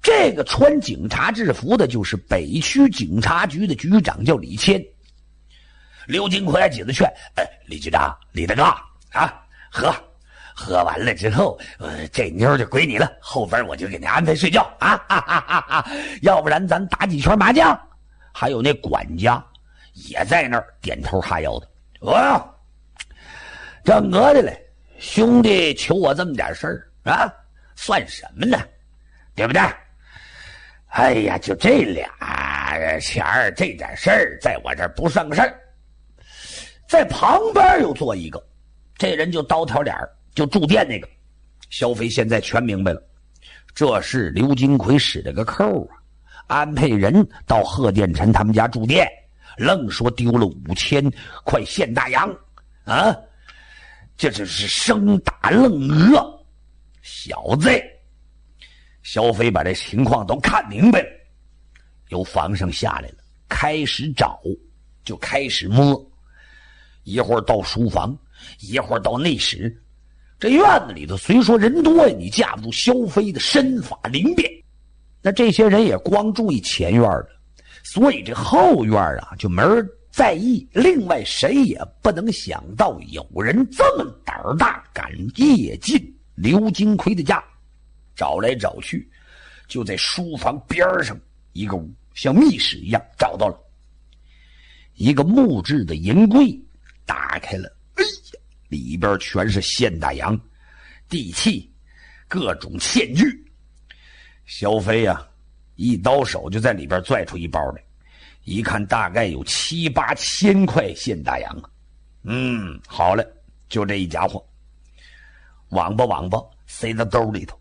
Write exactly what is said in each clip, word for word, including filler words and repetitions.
这个穿警察制服的就是北区警察局的局长，叫李谦。刘金奎还挤着劝：“哎，李局长，李大哥啊，喝，喝完了之后，呃，这妞就归你了，后边我就给你安排睡觉啊，哈哈哈哈！要不然咱打几圈麻将。”还有那管家也在那儿点头哈腰的。哦呀，这讹的嘞，兄弟求我这么点事儿啊，算什么呢？对不对？哎呀，就这俩钱儿，这点事儿，在我这儿不算个事儿。在旁边又坐一个，这人就刀条脸，就住店那个。肖飞现在全明白了，这是刘金奎使了个扣啊，安排人到贺建臣他们家住店，愣说丢了五千块现大洋啊！这就是生打愣讹，小子！肖飞把这情况都看明白了，由房上下来了，开始找，就开始摸，一会儿到书房，一会儿到内室。这院子里头虽说人多呀，你架不住肖飞的身法灵便。那这些人也光注意前院的，所以这后院啊就没人在意。另外谁也不能想到有人这么胆儿大，敢夜进刘金奎的家。找来找去，就在书房边上一个像密室一样找到了一个木质的银柜，打开了，哎呀，里边全是现大洋、地契、各种现具。肖飞啊，一刀手就在里边拽出一包来，一看大概有七八千块现大洋啊。嗯，好了，就这一家伙，网吧网吧塞到兜里头。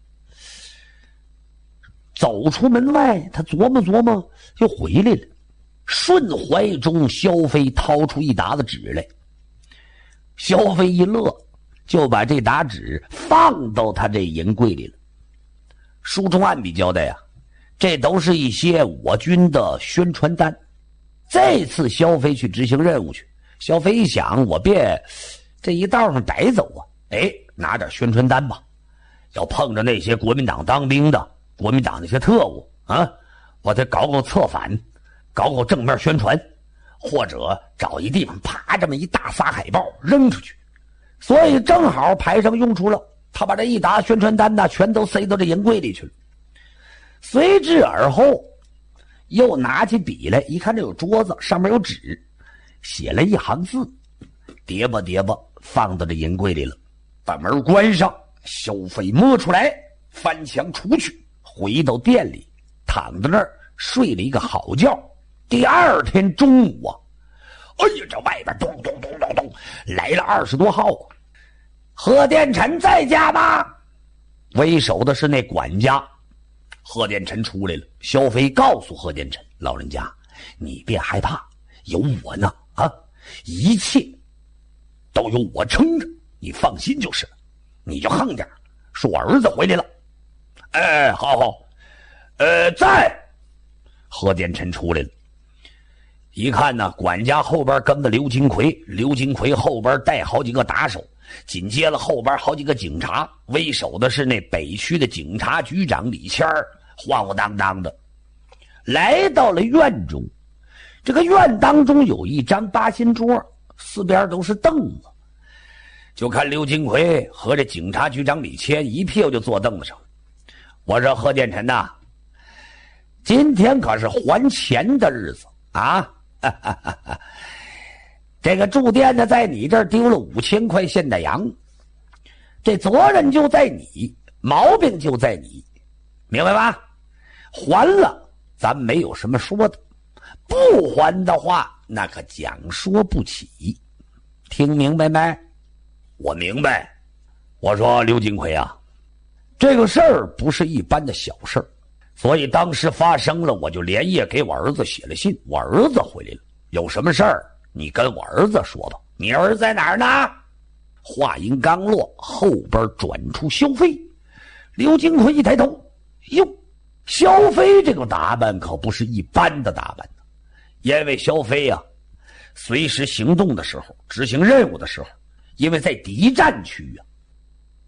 走出门外，他琢磨琢磨，又回来了。顺怀中，肖飞掏出一沓子纸来。肖飞一乐，就把这沓纸放到他这银柜里了。书中暗笔交代啊，这都是一些我军的宣传单。这次肖飞去执行任务去，肖飞一想，我别这一道上白走啊，哎，拿点宣传单吧。要碰着那些国民党当兵的。国民党那些特务啊，我得搞搞策反，搞搞正面宣传，或者找一地方啪这么一大撒海报扔出去，所以正好派上用处了。他把这一沓宣传单呢，全都塞到这银柜里去了。随之而后，又拿起笔来，一看这有桌子，上面有纸，写了一行字，叠吧叠吧，放到这银柜里了。把门关上，肖飞摸出来，翻墙出去。回到店里，躺在那儿睡了一个好觉。第二天中午啊，哎呀，这外边咚咚咚咚咚来了二十多号啊！贺建臣在家吗？为首的是那管家。贺建臣出来了，肖飞告诉贺建臣：“老人家，你别害怕，有我呢啊，一切都由我撑着，你放心就是了。你就横点，说我儿子回来了。”哎，好好，呃，在。贺建臣出来了，一看呢，管家后边跟着刘金奎，刘金奎后边带好几个打手，紧接着后边好几个警察，为首的是那北区的警察局长李谦儿，晃晃荡荡的来到了院中。这个院当中有一张八仙桌，四边都是凳子，就看刘金奎和这警察局长李谦一屁就坐凳子上。我说贺建臣呐、啊，今天可是还钱的日子啊！哈哈哈哈，这个住店的在你这儿丢了五千块现大洋，这责任就在你，毛病就在你，明白吧？还了，咱没有什么说的；不还的话，那可讲说不起。听明白没？我明白。我说刘金奎啊，这个事儿不是一般的小事儿，所以当时发生了，我就连夜给我儿子写了信。我儿子回来了，有什么事儿你跟我儿子说吧。你儿子在哪儿呢？话音刚落，后边转出萧飞。刘金奎一抬头，哟，萧飞这个打扮可不是一般的打扮，因为萧飞啊，随时行动的时候，执行任务的时候，因为在敌占区啊，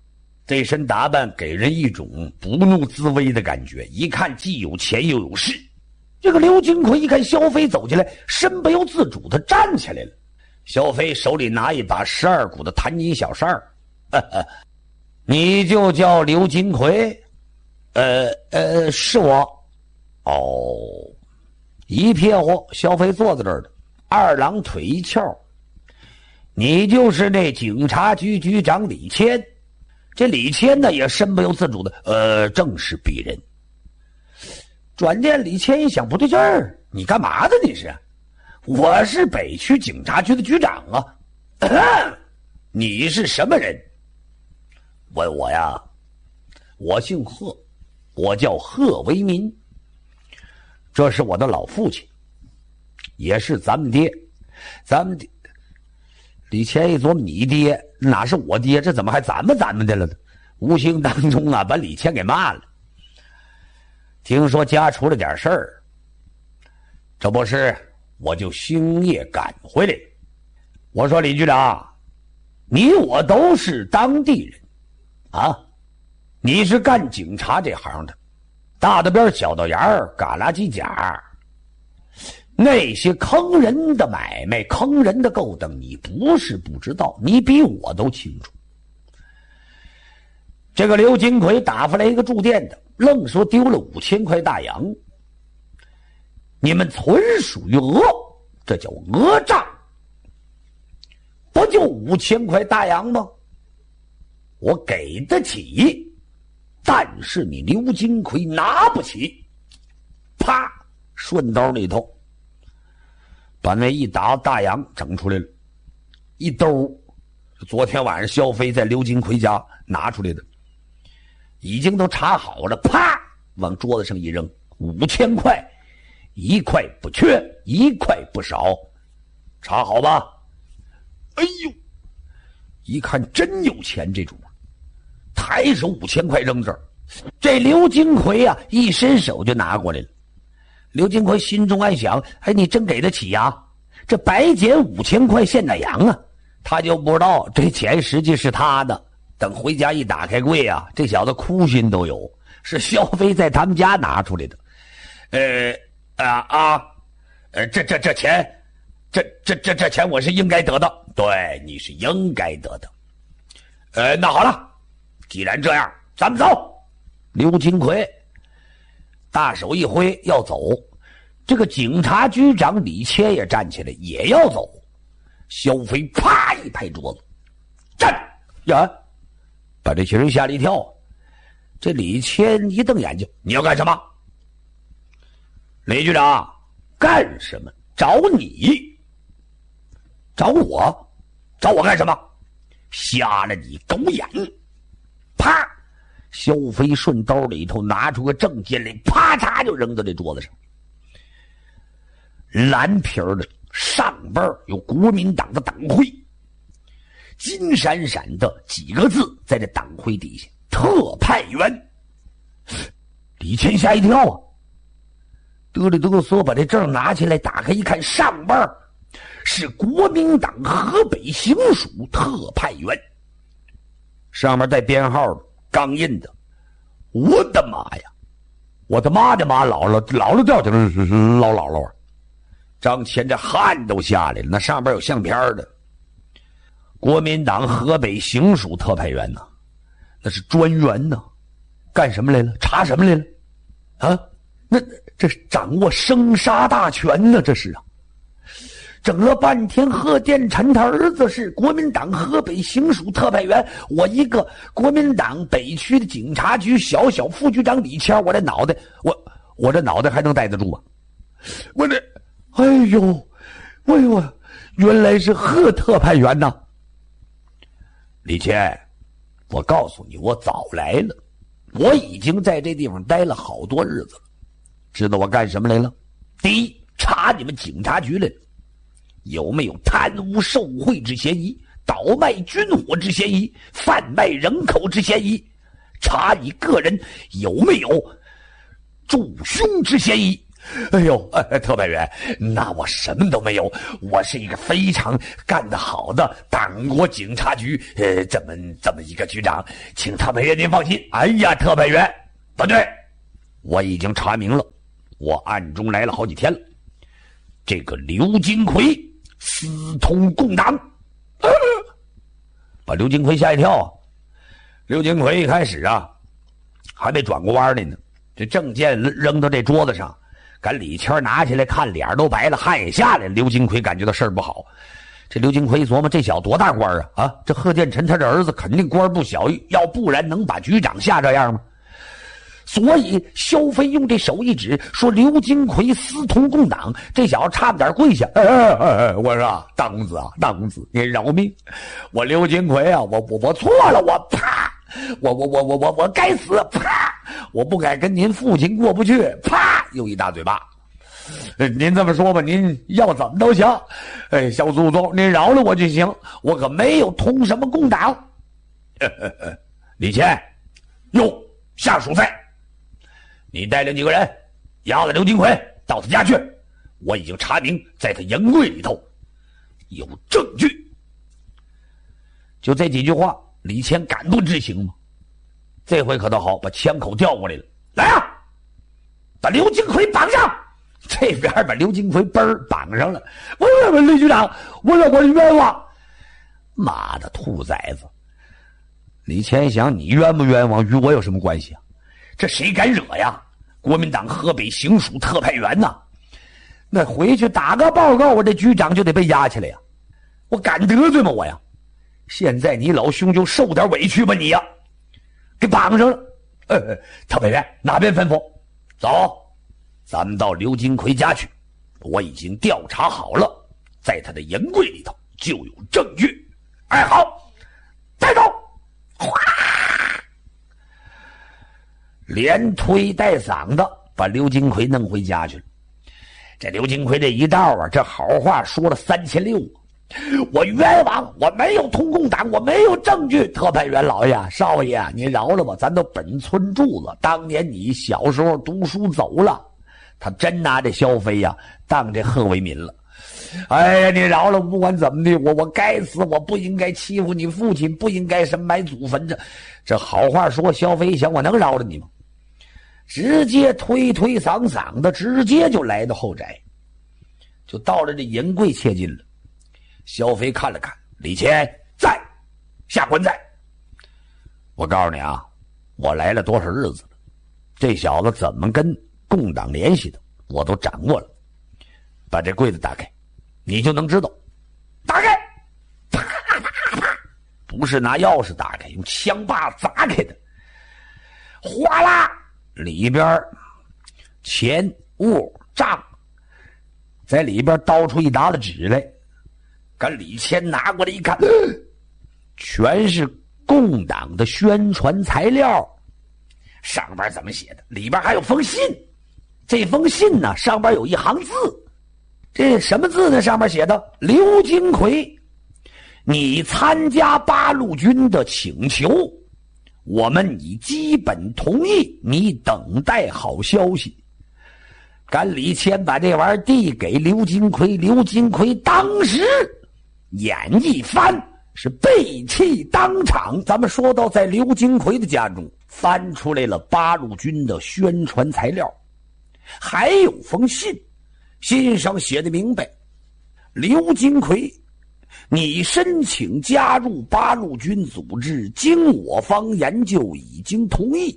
这身打扮给人一种不怒自威的感觉，一看既有钱又有势。这个刘金奎一看萧飞走进来，身不由自主的站起来了。萧飞手里拿一把十二股的弹金小扇儿，你就叫刘金奎？呃呃，是我。哦，一瞥我，萧飞坐在这儿的，二郎腿一翘，你就是那警察局局长李谦。这李谦呢也身不由自主的，呃，正是鄙人。转念李谦一想，不对劲儿，你干嘛的你是？我是北区警察局的局长啊。你是什么人？问我呀，我姓贺，我叫贺为民，这是我的老父亲，也是咱们爹。咱们爹李谦一琢磨，你爹哪是我爹，这怎么还咱们咱们的了呢？无形当中啊，把李谦给骂了。听说家出了点事儿，这不是我就星夜赶回来。我说李局长，你我都是当地人啊，你是干警察这行的，大的边小的眼儿，嘎啦叽甲，那些坑人的买卖，坑人的勾当，你不是不知道，你比我都清楚。这个刘金奎打发来一个住店的，愣说丢了五千块大洋，你们纯属于讹，这叫讹诈。不就五千块大洋吗？我给得起，但是你刘金奎拿不起。啪，顺兜里头把那一沓大洋整出来了，一兜昨天晚上萧飞在刘金奎家拿出来的，已经都查好了，啪往桌子上一扔，五千块，一块不缺，一块不少，查好吧？哎呦，一看真有钱这主，抬手五千块扔这儿，这刘金奎啊一伸手就拿过来了。刘金奎心中暗想，哎，你真给得起呀？这白捡五千块现哪洋啊？他就不知道这钱实际是他的。等回家一打开柜啊，这小子哭心都有，是萧飞在他们家拿出来的。呃啊啊，呃，这这这钱，这这这这钱我是应该得的。对，你是应该得的。呃，那好了，既然这样，咱们走。刘金奎大手一挥要走，这个警察局长李谦也站起来也要走。萧飞啪一拍桌子，站呀！把这些人吓了一跳。这李谦一瞪眼睛，你要干什么？李局长，干什么？找你。找我？找我干什么？瞎了你狗眼！啪！萧飞顺兜里头拿出个证件来，啪嚓就扔到这桌子上。蓝皮儿的上边有国民党的党徽，金闪闪的几个字在这党徽底下，特派员。李谦吓一跳啊，嘚里嘚瑟把这证拿起来打开一看，上边是国民党河北行署特派员，上面带编号的，钢印的。我的妈呀，我的妈的妈，姥姥姥姥掉下来了，老姥姥啊！张谦这汗都下来了，那上边有相片的。国民党河北行署特派员呢，那是专员呢，干什么来了？查什么来了？啊，那这是掌握生杀大权呢，这是啊！整了半天，贺殿臣他儿子是国民党河北行署特派员，我一个国民党北区的警察局小小副局长李谦，我这脑袋，我我这脑袋还能待得住啊？我这，哎呦，哎呦，原来是贺特派员呐！李谦，我告诉你，我早来了，我已经在这地方待了好多日子了。知道我干什么来了？第一，查你们警察局来了，有没有贪污受贿之嫌疑，倒卖军火之嫌疑，贩卖人口之嫌疑，查你个人有没有助凶之嫌疑。 哎呦，呃，特派员，那我什么都没有，我是一个非常干得好的党国警察局，呃，这么这么一个局长，请特派员您放心。哎呀，特派员，不对，我已经查明了，我暗中来了好几天了。这个刘金奎私通共党，啊、把刘金奎吓一跳啊！刘金奎一开始啊，还没转过弯来呢，这证件扔到这桌子上，赶李谦拿起来看，脸都白了，汗也下来了。刘金奎感觉到事儿不好，这刘金奎琢磨，这小多大官啊？啊，这贺建臣他这儿子肯定官不小，要不然能把局长吓这样吗？所以萧飞用这手一指，说刘金奎私通共党，这小子差不点跪下。哎哎哎！我说大公子啊，大公子，你饶命！我刘金奎啊，我我我错了，我啪，我我我我我我该死，啪！我不该跟您父亲过不去，啪，又一大嘴巴。您这么说吧，您要怎么都行。哎，小祖宗，您饶了我就行，我可没有通什么共党。呵呵呵李乾，哟，下属在。你带领几个人押了刘金奎到他家去，我已经查明在他营柜里头有证据。就这几句话，李乾敢不执行吗？这回可倒好，把枪口调过来了，来啊，把刘金奎绑上。这边把刘金奎嘣儿绑上了。我我李局长，我让我冤枉。妈的兔崽子！李乾想，你冤不冤枉与我有什么关系啊？这谁敢惹呀？国民党河北行署特派员呐，那回去打个报告，我这局长就得被押起来呀！我敢得罪吗我呀？现在你老兄就受点委屈吧你呀！给绑上了。呃，特派员哪边吩咐？走，咱们到刘金奎家去。我已经调查好了，在他的营柜里头就有证据。哎，好，带走。哗！连推带搡的把刘金奎弄回家去了。这刘金奎这一道啊，这好话说了三千六，我冤枉，我没有通共党，我没有证据。特派员老爷、少爷，你饶了吧，咱都本村住了。当年你小时候读书走了，他真拿这萧飞呀、啊、当这贺为民了。哎呀，你饶了，不管怎么的，我我该死，我不应该欺负你父亲，不应该深埋祖坟。这这好话说，萧飞想，我能饶了你吗？直接推推搡搡的，直接就来到后宅，就到了这银柜切近了。萧飞看了看，李乾在，下官在。我告诉你啊，我来了多少日子了，这小子怎么跟共党联系的，我都掌握了。把这柜子打开，你就能知道。打开，啪啪啪，不是拿钥匙打开，用枪把砸开的。哗啦，里边钱物账，在里边倒出一沓子纸来。赶李乾拿过来一看，全是共党的宣传材料。上边怎么写的？里边还有封信。这封信呢，上边有一行字。这什么字呢？上面写的：刘金奎，你参加八路军的请求，我们已基本同意，你等待好消息。赶李乾把这玩意儿递给刘金奎，刘金奎当时眼一翻，是背弃当场。咱们说到在刘金奎的家中翻出来了八路军的宣传材料，还有封信，信上写的明白，刘金奎，你申请加入八路军组织，经我方研究已经同意。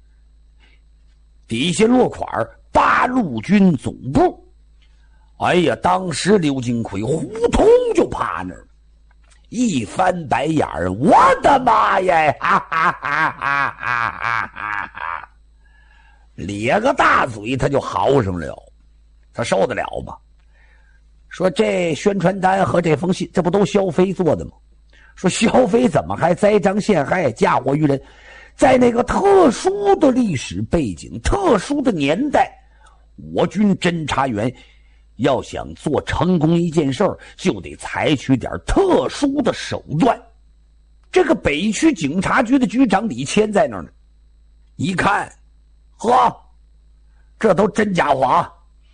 底下落款八路军总部。哎呀，当时刘金奎呼通就趴那儿，一翻白眼儿，我的妈呀！哈哈哈哈哈哈哈！咧个大嘴，他就嚎上了。他受得了吗？说这宣传单和这封信，这不都萧飞做的吗？说萧飞怎么还栽赃陷害、嫁祸于人？在那个特殊的历史背景、特殊的年代，我军侦查员要想做成功一件事儿，就得采取点特殊的手段。这个北区警察局的局长李乾在那儿呢，一看，呵，这都真假话啊！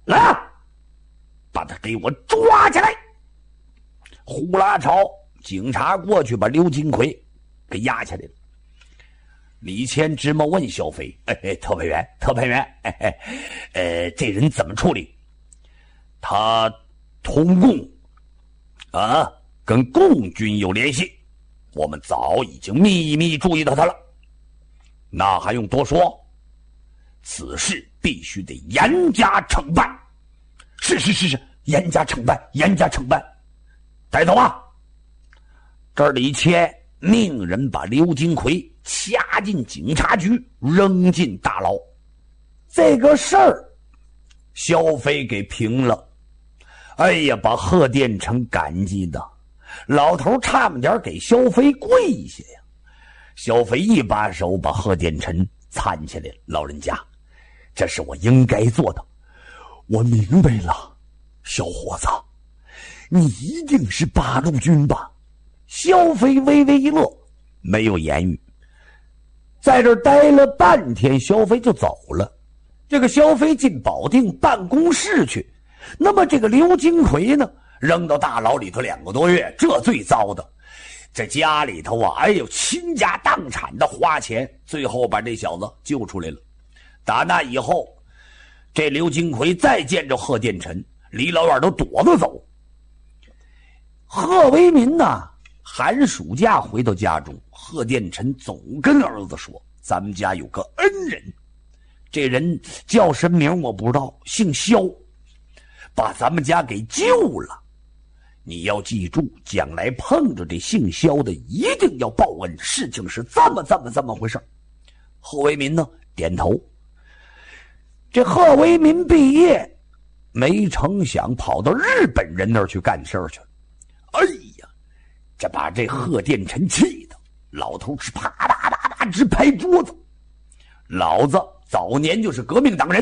来啊，把他给我抓起来！呼啦朝，警察过去把刘金奎给押下来了。李谦直冒问小飞：“哎哎，特派员，特派员，哎哎，呃，这人怎么处理？他通共啊，跟共军有联系，我们早已经秘密注意到他了。那还用多说？此事必须得严加惩办。是是是是，严加惩办，严加惩办。带走吧。”这儿李谦命人把刘金奎掐进警察局，扔进大牢。这个事儿，萧飞给平了。哎呀，把贺殿成感激的，老头差不点给萧飞跪下呀。萧飞一把手把贺殿成搀起来了。老人家，这是我应该做的。我明白了，小伙子，你一定是八路军吧？萧飞微微一乐，没有言语。在这儿待了半天，萧飞就走了。这个萧飞进保定办公室去，那么这个刘金奎呢，扔到大牢里头两个多月，这最糟的。这家里头啊，哎呦，倾家荡产的花钱，最后把这小子救出来了。打那以后，这刘金奎再见着贺殿臣，离老远都躲着走。贺为民呢，寒暑假回到家中，贺殿臣总跟儿子说：“咱们家有个恩人，这人叫什么名我不知道，姓萧，把咱们家给救了。你要记住，将来碰着这姓萧的，一定要报恩。事情是这么这么这么回事。”贺为民呢，点头。这贺为民毕业，没成想跑到日本人那儿去干事去了。哎呀，这把这贺殿臣气的，老头是啪啪啪啪直拍桌子。老子早年就是革命党人，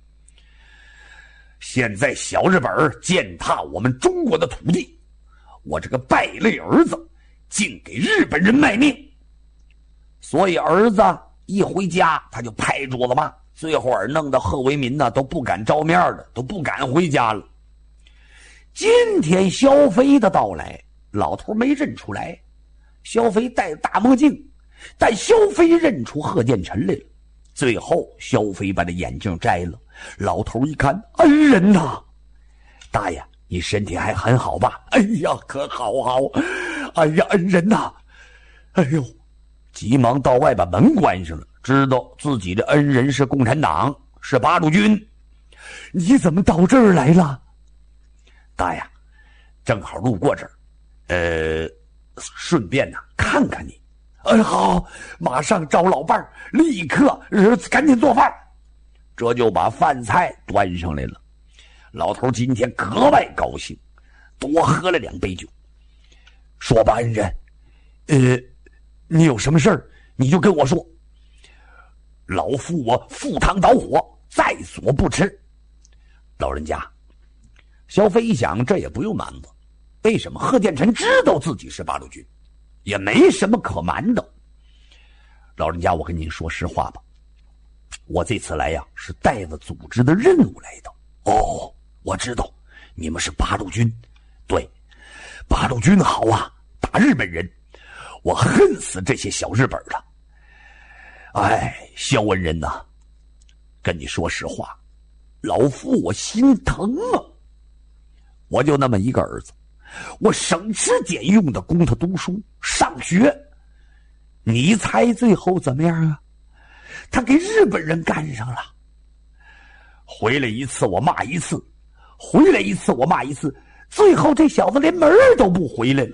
现在小日本践踏我们中国的土地，我这个败类儿子竟给日本人卖命。所以儿子一回家他就拍桌子骂，最后儿弄得贺为民呢都不敢照面的，都不敢回家了。今天萧飞的到来，老头没认出来。萧飞戴大墨镜，但萧飞认出贺殿臣来了。最后萧飞把这眼镜摘了，老头一看，恩人呐，大爷你身体还很好吧？哎呀，可好好。哎呀，恩人呐，哎呦，急忙到外把门关上了，知道自己的恩人是共产党，是八路军。你怎么到这儿来了？大爷，正好路过这儿，呃，顺便呢看看你。哎，好，马上找老伴儿，立刻、呃、赶紧做饭。这就把饭菜端上来了。老头今天格外高兴，多喝了两杯酒。说吧，恩人，呃，你有什么事儿你就跟我说。老夫我赴汤蹈火，在所不辞。老人家，萧飞一想，这也不用瞒子。为什么？贺殿臣知道自己是八路军，也没什么可瞒的。老人家，我跟您说实话吧，我这次来呀，是带着组织的任务来的。哦，我知道，你们是八路军。对，八路军好啊，打日本人，我恨死这些小日本了。哎，萧恩人呐，跟你说实话，老夫我心疼啊。我就那么一个儿子，我省吃俭用的供他读书上学，你猜最后怎么样啊？他给日本人干上了。回来一次我骂一次，回来一次我骂一次，最后这小子连门都不回来了。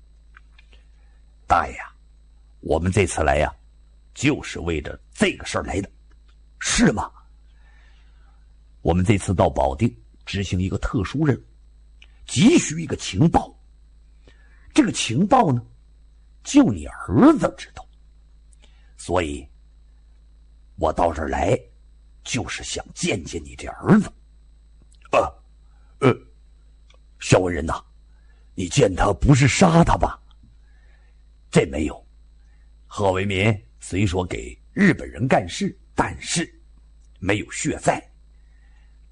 大爷呀，我们这次来呀，就是为着这个事儿来的。是吗？我们这次到保定执行一个特殊任务，急需一个情报。这个情报呢，就你儿子知道，所以我到这儿来就是想见见你这儿子。啊，呃，萧文人呐，你见他不是杀他吧？这没有。贺为民虽说给日本人干事，但是没有血债。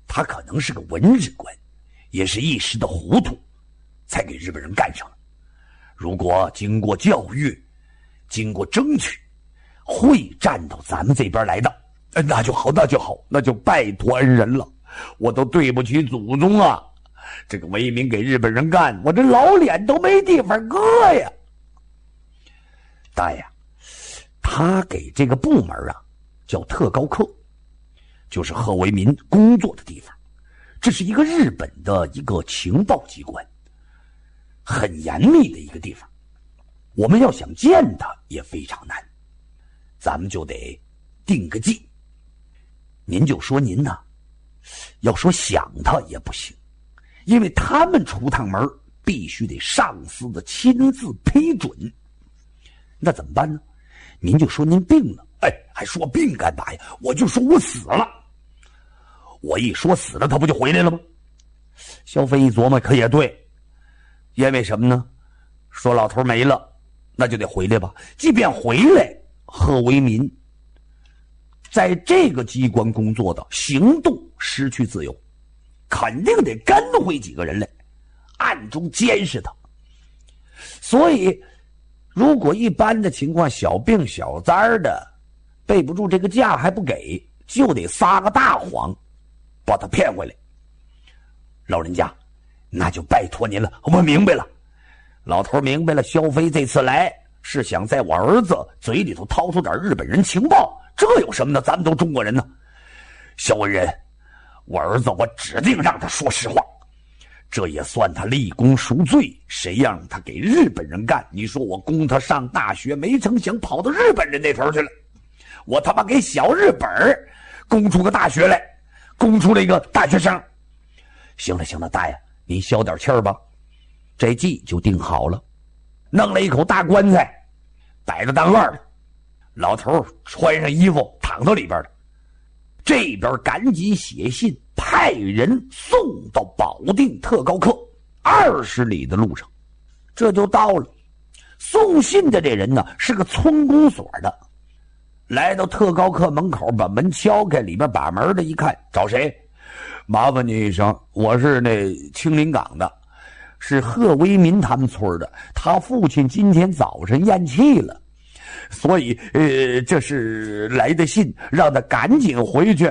他可能是个文职官，也是一时的糊涂，才给日本人干上了。如果经过教育，经过争取，会站到咱们这边来的，那就好，那就好，那就拜托恩人了。我都对不起祖宗啊！这个为民给日本人干，我这老脸都没地方搁呀。大爷，他给这个部门啊叫特高课，就是贺为民工作的地方。这是一个日本的一个情报机关，很严密的一个地方。我们要想见他也非常难，咱们就得定个计。您就说您呢，要说想他也不行，因为他们出趟门必须得上司的亲自批准。那怎么办呢？您就说您病了。哎，还说病干嘛呀？我就说我死了。我一说死了，他不就回来了吗？萧飞一琢磨，可也对，因为什么呢？说老头没了，那就得回来吧。即便回来，贺为民在这个机关工作的行动失去自由，肯定得跟回几个人来，暗中监视他。所以如果一般的情况，小病小灾的备不住这个假还不给，就得撒个大谎把他骗回来。老人家，那就拜托您了。我明白了。老头明白了，萧飞这次来是想在我儿子嘴里头掏出点日本人情报，这有什么呢？咱们都中国人呢。萧文仁，我儿子我指定让他说实话，这也算他立功赎罪。谁让他给日本人干？你说我供他上大学，没成想跑到日本人那头去了。我他妈给小日本供出个大学来，供出了一个大学生。行了行了，大爷您消点气儿吧。这计就定好了，弄了一口大棺材摆到单位了，老头穿上衣服躺到里边了。这边赶紧写信派人送到保定特高课二十里的路上，这就到了。送信的这人呢是个村公所的，来到特高课门口，把门敲开，里边把门的一看，找谁？麻烦你一声，我是那青林岗的，是贺为民他们村的，他父亲今天早晨咽气了，所以呃，这是来的信，让他赶紧回去。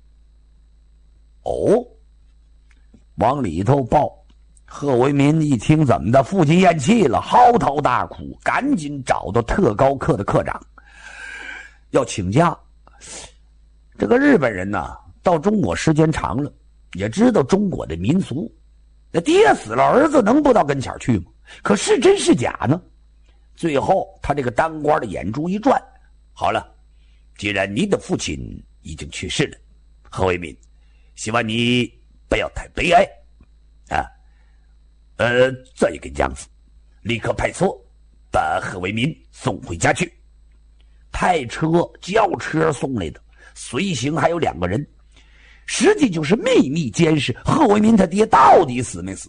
哦，往里头报。贺为民一听怎么的，父亲咽气了，嚎啕大哭，赶紧找到特高课的课长要请假。这个日本人呢，到中国时间长了，也知道中国的民俗，那爹死了，儿子能不到跟前去吗？可是真是假呢？最后他这个当官的眼珠一转，好了，既然你的父亲已经去世了，贺为民，希望你不要太悲哀啊。呃，这一个样子，立刻派车把贺为民送回家去。派车轿车送来的，随行还有两个人，实际就是秘密监视贺为民他爹到底死没死。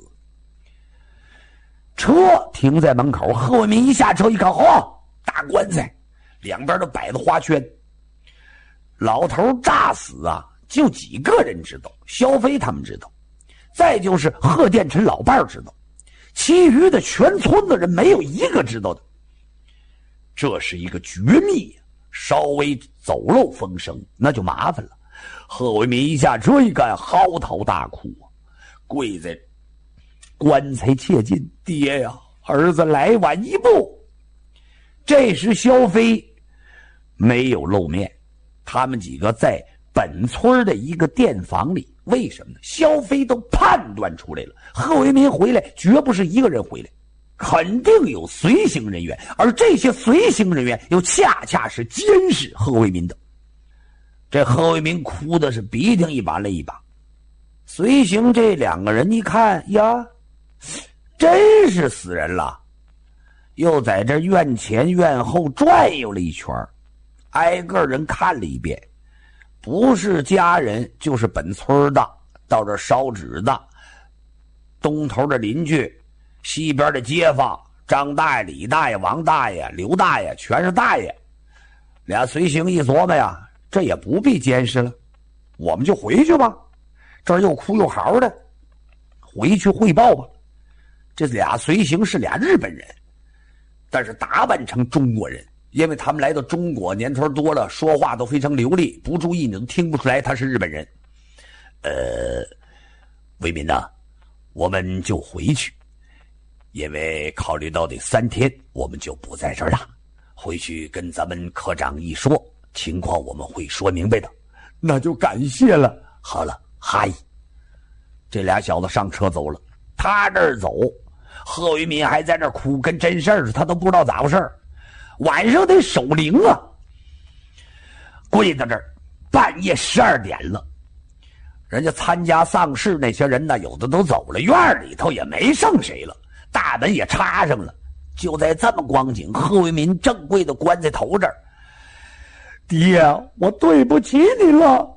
车停在门口，贺为民一下车一看，嚯，大棺材，两边都摆着花圈。老头诈死啊，就几个人知道，萧飞他们知道，再就是贺殿臣老伴知道，其余的全村的人没有一个知道的。这是一个绝密，稍微走漏风声那就麻烦了。贺为民一下车一看，嚎啕大哭，跪在棺材切近，爹呀，儿子来晚一步。这时萧飞没有露面，他们几个在本村的一个店房里。为什么呢？萧飞都判断出来了，贺为民回来绝不是一个人回来，肯定有随行人员，而这些随行人员又恰恰是监视贺为民的。这贺为民哭的是鼻涕一把泪一把。随行这两个人一看呀，真是死人了，又在这院前院后转悠了一圈，挨个人看了一遍，不是家人就是本村的，到这烧纸的，东头的邻居，西边的街坊，张大爷、李大爷、王大爷、刘大爷，全是大爷。俩随行一琢磨呀，这也不必监视了，我们就回去吧。 这儿又哭又嚎的，回去汇报吧。这俩随行是俩日本人，但是打扮成中国人，因为他们来到中国年头多了，说话都非常流利，不注意你都听不出来他是日本人。呃，为民呐，我们就回去，因为考虑到这三天，我们就不在这儿了。回去跟咱们科长一说，情况我们会说明白的。 那就感谢了。 好了，嗨，这俩小子上车走了。他这儿走，贺为民还在那儿哭，跟真事儿似的，他都不知道咋回事。晚上得守灵啊，跪在这儿，半夜十二点了。人家参加丧事那些人呢，有的都走了，院里头也没剩谁了，大门也插上了。就在这么光景，贺为民正跪在棺材头这儿。 爹，我对不起你了。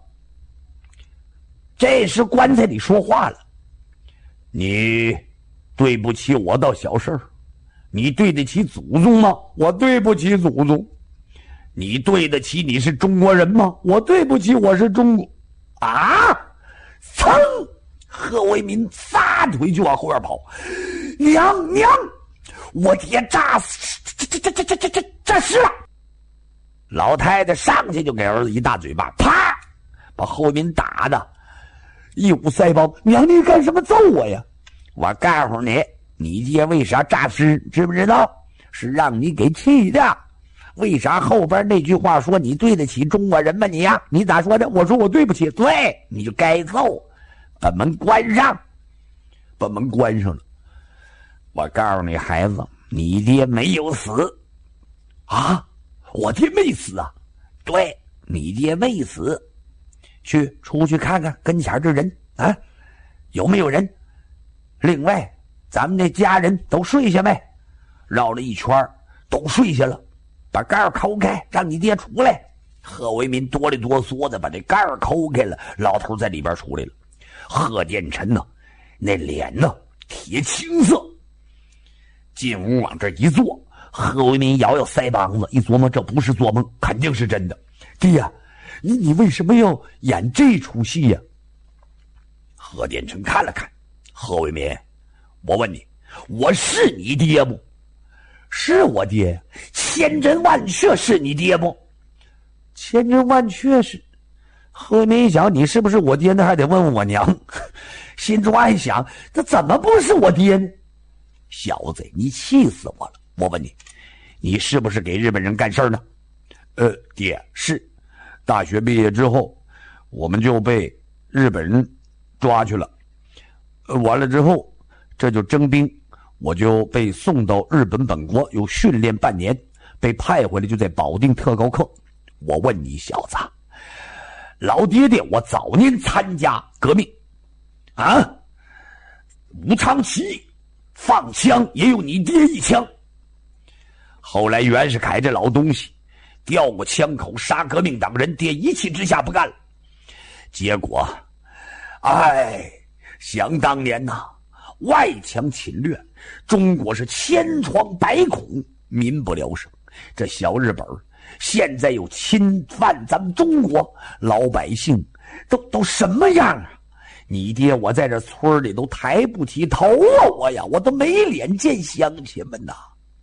这时棺材里说话了：你对不起我倒小事儿，你对得起祖宗吗？ 我对不起祖宗。 你对得起你是中国人吗？ 我对不起我是中国。 啊！噌！贺为民撒腿就往后边跑。娘娘，我爹炸死这这这这这这这是了。老太太上去就给儿子一大嘴巴，啪，把贺为民打的一捂腮帮。 娘，你干什么揍我呀？ 我告诉你，你爹为啥诈尸，知不知道？是让你给气的。为啥后边那句话说你对得起中国人吗？你呀，你咋说的？ 我说我对不起。 对，你就该揍。把门关上， 把门关上了。 我告诉你，孩子，你爹没有死。 啊，我爹没死啊？ 对，你爹没死。去出去看看跟前这人啊，有没有人？另外，咱们这家人都睡下没？绕了一圈都睡下了。把盖儿抠开，让你爹出来。贺为民哆里哆嗦的把这盖儿抠开了，老头在里边出来了。贺建臣呢，那脸呢铁青色。进屋往这一坐，贺为民摇摇腮帮子，一琢磨这不是做梦，肯定是真的。 爹呀，你你为什么要演这出戏呀？ 贺建臣看了看，贺为民，我问你，我是你爹不？ 是我爹。 千真万确是你爹不？ 千真万确是。 贺为民一想，你是不是我爹？那还得问问我娘。心中暗想，这怎么不是我爹呢？小子，你气死我了！我问你，你是不是给日本人干事呢？ 呃，爹，是。大学毕业之后，我们就被日本人抓去了。呃，完了之后，这就征兵。我就被送到日本本国，又训练半年，被派回来就在保定特高课。 我问你小子，老爹爹我早年参加革命啊，武昌起义放枪也有你爹一枪。后来袁世凯这老东西调过枪口杀革命党人，爹一气之下不干了。结果哎，想当年呐，外强侵略，中国是千疮百孔，民不聊生。这小日本现在又侵犯咱们中国，老百姓都都什么样啊？你爹我在这村里都抬不起头啊，我呀，我都没脸见乡亲们呐。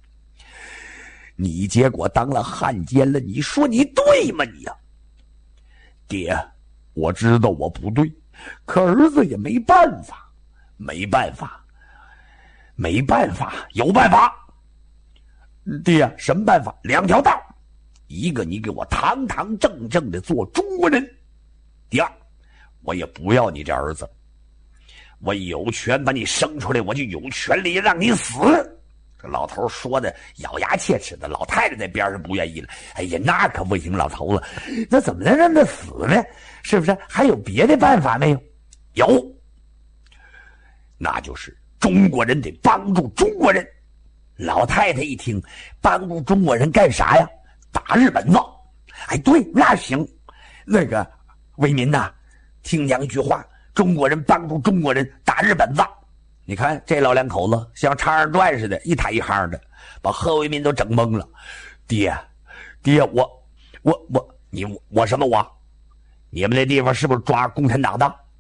你结果当了汉奸了，你说你对吗你呀？ 爹，我知道我不对，可儿子也没办法。 没办法，没办法，有办法。 爹， 什么办法？两条道，一个你给我堂堂正正的做中国人，第二，我也不要你这儿子，我有权把你生出来，我就有权利让你死。这老头说的咬牙切齿的，老太太在边上不愿意了。哎呀，那可不行，老头子，那怎么能让他死呢？是不是？还有别的办法没有？有。那就是中国人得帮助中国人。老太太一听，帮助中国人干啥呀？打日本子。哎，对，那行。那个为民呐，听娘一句话，中国人帮助中国人打日本子。你看这老两口子像唱二段似的，一抬一行的，把贺为民都整懵了。爹，爹，我我我你我什么我？你们那地方是不是抓共产党的？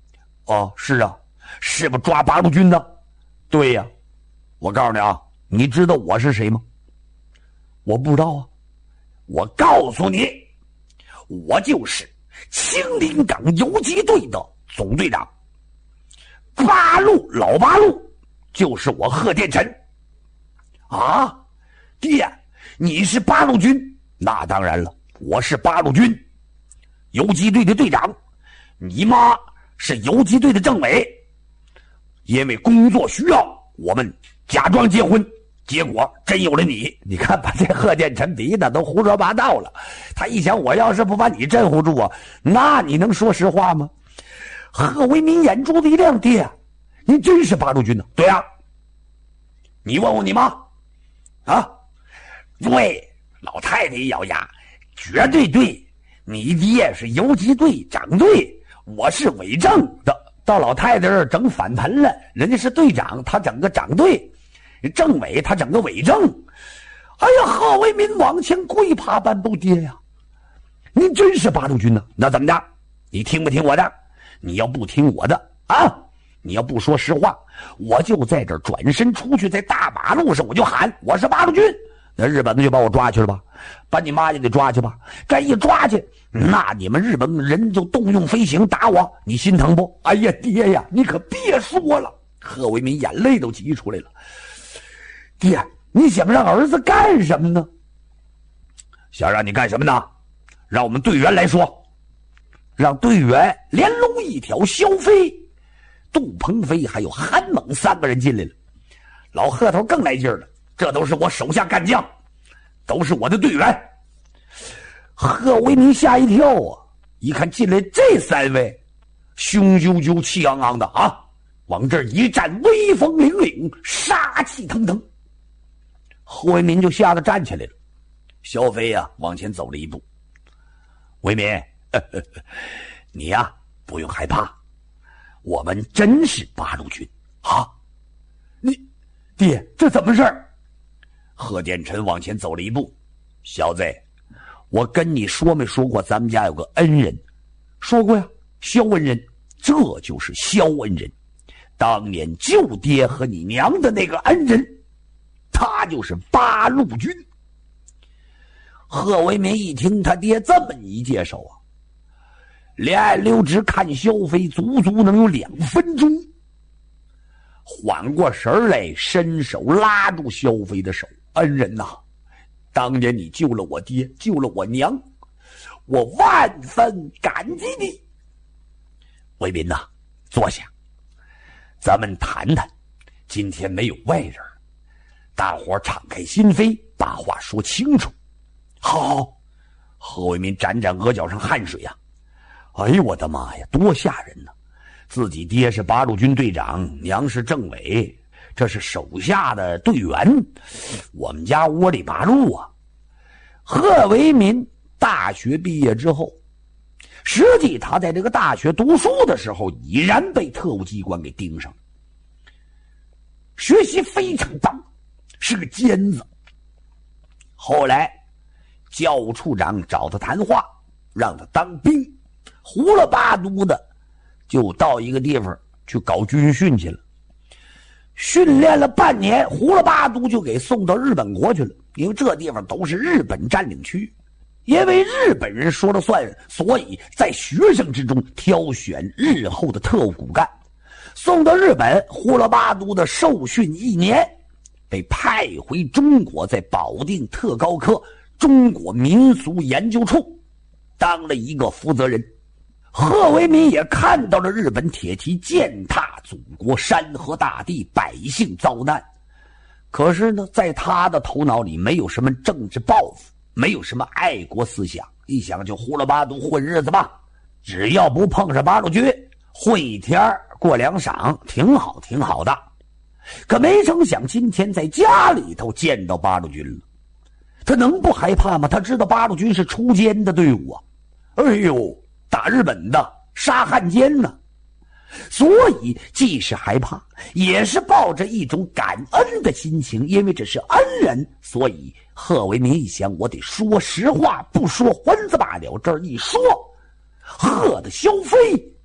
哦，是啊，是不抓八路军的？对呀，我告诉你啊，你知道我是谁吗？我不知道啊。我告诉你，我就是青林岗游击队的总队长，八路老八路就是我贺殿臣。啊，爹，你是八路军？那当然了，我是八路军游击队的队长。你妈是游击队的政委，因为工作需要，我们假装结婚，结果真有了你。你看把这贺殿臣逼的都胡说八道了。他一想，我要是不把你镇唬住啊，那你能说实话吗？贺为民眼珠子一亮，爹，你真是八路军的？对啊，你问问你妈啊。对，老太太一咬牙，绝对对，你爹是游击队长队，我是伪证的。到老太太这儿整反盆了，人家是队长，他整个长队，政委他整个伪证。哎呀，贺为民往前跪爬半步，爹呀，你真是八路军呢？那怎么着？你听不听我的？你要不听我的啊，你要不说实话，我就在这儿转身出去，在大马路上我就喊我是八路军。那日本的就把我抓去了吧，把你妈也得抓去吧。这一抓去，那你们日本人就动用飞行打我，你心疼不？哎呀，爹呀，你可别说了。贺为民眼泪都挤出来了。爹，你想让儿子干什么呢？想让你干什么呢？让我们队员来说，让队员连龙一条，萧飞、杜鹏飞还有韩猛三个人进来了。老贺头更来劲儿了，这都是我手下干将，都是我的队员。贺为民吓一跳啊，一看进来这三位，雄赳赳气昂昂的啊，往这儿一站，威风凛凛，杀气腾腾。贺为民就吓得站起来了。萧飞呀、啊、往前走了一步。为民，呵呵你呀、啊、不用害怕，我们真是八路军啊！你爹，这怎么回事？贺殿臣往前走了一步。小子，我跟你说没说过咱们家有个恩人？说过呀，萧恩人。这就是萧恩人，当年救爹和你娘的那个恩人，他就是八路军。贺为民一听他爹这么一介绍啊，连按溜直看萧飞足足能有两分钟，缓过神来，伸手拉住萧飞的手。恩人呐、啊，当年你救了我爹，救了我娘，我万分感激你。为民呐、啊，坐下，咱们谈谈。今天没有外人，大伙敞开心扉，把话说清楚。好，贺为民沾沾额角上汗水呀、啊！哎呦我的妈呀，多吓人呐、啊！自己爹是八路军队长，娘是政委，这是手下的队员，我们家窝里八路啊！贺为民大学毕业之后，实际他在这个大学读书的时候，已然被特务机关给盯上了，学习非常棒，是个尖子。后来教务处长找他谈话，让他当兵，胡了八嘟的就到一个地方去搞军训去了。训练了半年，胡了八嘟就给送到日本国去了，因为这地方都是日本占领区，因为日本人说了算，所以在学生之中挑选日后的特务骨干。送到日本，胡了八嘟的受训一年，被派回中国，在保定特高科中国民俗研究处当了一个负责人。贺为民也看到了日本铁骑践踏祖国山河大地，百姓遭难。可是呢，在他的头脑里没有什么政治抱负，没有什么爱国思想，一想就胡了八嘟混日子吧，只要不碰上八路军，混一天过两晌，挺好挺好的。可没成想今天在家里头见到八路军了，他能不害怕吗？他知道八路军是出奸的队伍啊，哎呦，打日本的，杀汉奸呢。所以既是害怕，也是抱着一种感恩的心情，因为这是恩人，所以贺为民一想，我得说实话，不说荤子罢了。这儿一说，贺的萧飞激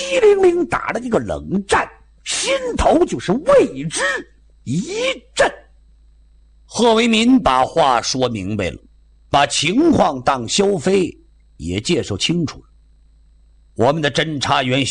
激灵灵打了一个冷战，心头就是为之一震。 贺为民把话说明白了，把情况当萧飞也介绍清楚了。我们的侦查员